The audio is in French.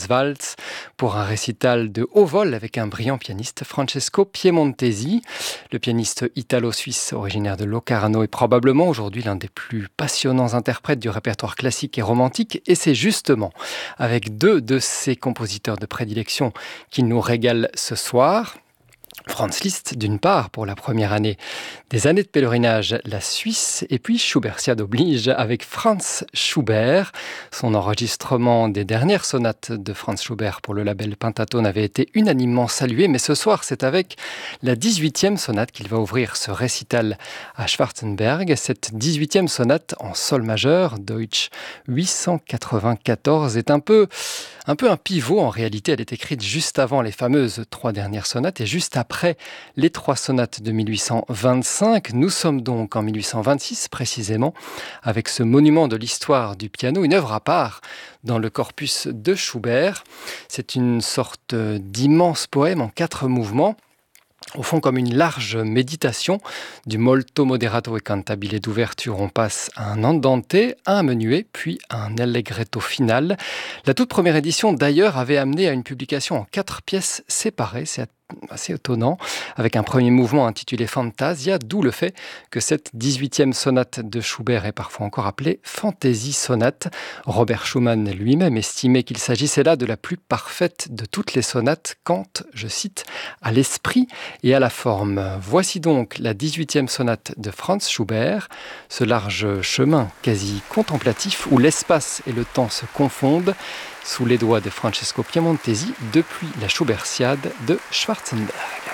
Waltz pour un récital de haut vol avec un brillant pianiste, Francesco Piemontesi. Le pianiste italo-suisse originaire de Locarno est probablement aujourd'hui l'un des plus passionnants interprètes du répertoire classique et romantique, et c'est justement avec deux de ses compositeurs de prédilection qu'il nous régale ce soir. Franz Liszt, d'une part, pour la première année des années de pèlerinage, la Suisse, et puis Schubertiade oblige avec Franz Schubert. Son enregistrement des dernières sonates de Franz Schubert pour le label Pentatone avait été unanimement salué, mais ce soir, c'est avec la 18e sonate qu'il va ouvrir ce récital à Schwarzenberg. Cette 18e sonate en sol majeur, Deutsch 894, est un peu un pivot. En réalité, elle est écrite juste avant les fameuses 3 dernières sonates et juste après les 3 sonates de 1825. Nous sommes donc en 1826 précisément, avec ce monument de l'histoire du piano, une œuvre à part dans le corpus de Schubert. C'est une sorte d'immense poème en 4 mouvements, au fond comme une large méditation. Du molto moderato e cantabile d'ouverture, on passe à un andante, à un menuet, puis à un allegretto final. La toute première édition d'ailleurs avait amené à une publication en 4 pièces séparées, c'est assez étonnant, avec un premier mouvement intitulé Fantasia, d'où le fait que cette 18e sonate de Schubert est parfois encore appelée Fantaisie sonate. Robert Schumann lui-même estimait qu'il s'agissait là de la plus parfaite de toutes les sonates quant, je cite, à l'esprit et à la forme. Voici donc la 18e sonate de Franz Schubert, ce large chemin quasi contemplatif où l'espace et le temps se confondent, sous les doigts de Francesco Piemontesi depuis la Schubertiade de Schwarzenberg.